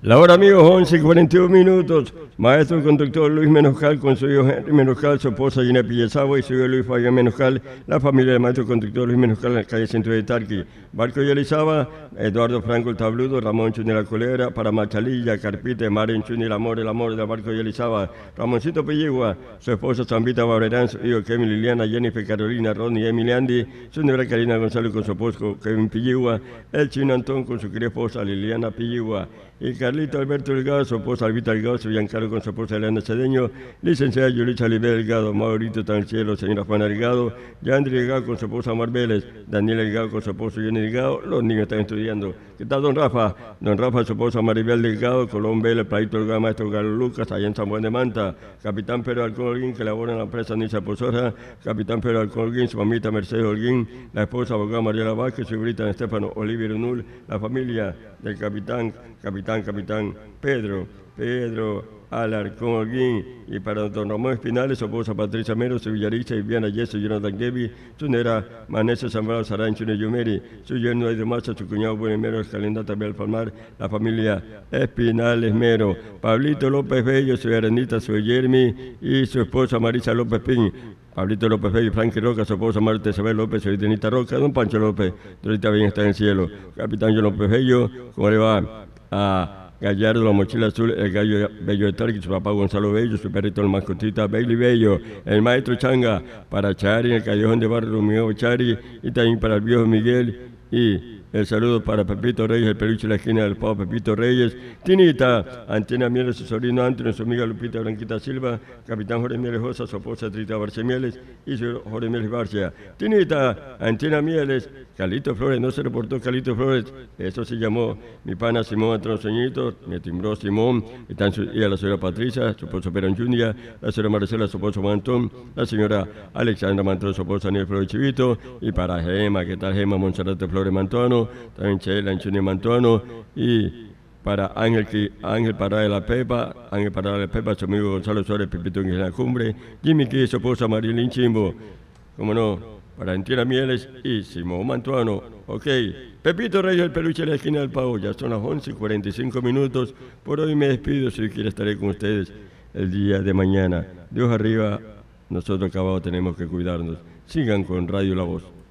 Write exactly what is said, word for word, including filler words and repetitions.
La hora, amigos, once y cuarenta y un minutos. Maestro y conductor Luis Menoscal con su hijo Henry Menoscal, su esposa Gina Pillesagua y su hijo Luis Fabián Menoscal, la familia del maestro y conductor Luis Menoscal en la calle Centro de Tarqui. Barco y Elizaba, Eduardo Franco el Tabludo, Ramón Chuni la Colera, para Machalilla, Carpite, Marín Chuni el amor, el amor de Barco y Elizaba, Ramoncito Pilligua, su esposa Zambita Barberán, su hijo Kevin Liliana, Jennifer Carolina, Ronnie Emiliandi, su negra Karina González con su esposo Kevin Pilligua, el chino Antón con su querida esposa Liliana Pilligua, y Carlito Alberto Delgado, su esposa Albita Delgado, su Giancarlo con su esposa Elena Cedeño, licenciada Yulisa Oliver Delgado, Maurito está en el cielo, señora Juana Delgado, Yandri Delgado con su esposa Mar Vélez, Daniel Delgado con su esposo Jenny Delgado, los niños están estudiando. ¿Qué tal, don Rafa? Don Rafa, su esposa Maribel Delgado, Colón Vélez, Playito Delgado, maestro Carlos Lucas, allá en San Juan de Manta, capitán Pedro Alcón Holguín, que labora en la empresa Nisa Pozora, capitán Pedro Alcón Holguín, su mamita Mercedes Holguín, la esposa abogada Mariela Vázquez, su hijita Estefano Olivier Unul, la familia del capitán, capitán, capitán Pedro, Pedro Alarcón Holguín, y para don Ramón Espinales, su esposa Patricia Mero, su Villaricha, Viviana Yeso, Jonathan Gevi, su nera Manesa Zambrano Sarancho Yumeri, su yerno de Marcha, su cuñado Buen Mero, Escalenda también Alfalmar, la familia Espinales Mero, Pablito López Bello, su Arenita, su Jeremy y su esposa Marisa López Pin. Pablito López Bello, Frankie Roca, su esposa Marta Isabel López, su Denita Roca, don Pancho López, ahorita bien está en el cielo. Capitán John López Bello, ¿cómo le va? A Gallardo, la mochila azul, el gallo Bello de Tarqui, su papá Gonzalo Bello, su perrito el mascotita Bailey Bello, el maestro Changa, para Chari, en el callejón de barrio Romeo Chari, y también para el viejo Miguel, y el saludo para Pepito Reyes, el peluche de la esquina del pavo Pepito Reyes, Tinita, Antena Mieles, su sobrino Antonio, su amiga Lupita Blanquita Silva, capitán Jorge Mieles Josa, su esposa Trita Barce Mieles y su Jorge Mieles Barcia. Tinita, Antena Mieles, Calito Flores, no se reportó Calito Flores, eso se llamó mi pana Simón Antroceñito, me timbró Simón, están su, y a la señora Patricia, su esposo Perón Junior, la señora Marcela, su esposo Mantón, la señora Alexandra Mantón, su esposo Daniel Flores Chivito, y para Gema, ¿qué tal Gema? Monserrate Flores Mantuano, también Chela, Anchuni Mantuano, y para Ángel, Ángel Parada de la Pepa, Ángel Parada de la Pepa, su amigo Gonzalo Suárez, Pepito en la Cumbre, Jimmy Key, su esposa Marilyn Chimbo, como no, para Antina Mieles y Simón Mantuano. Ok, Pepito Reyes, el peluche de la esquina del pavo, ya son las once y cuarenta y cinco minutos, por hoy me despido, si quiere estaré con ustedes el día de mañana. Dios arriba, nosotros acá abajo tenemos que cuidarnos. Sigan con Radio La Voz.